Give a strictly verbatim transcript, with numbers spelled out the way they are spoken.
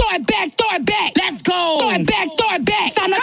throw it back, throw it back. Let's go. Throw it back, throw it back. Time to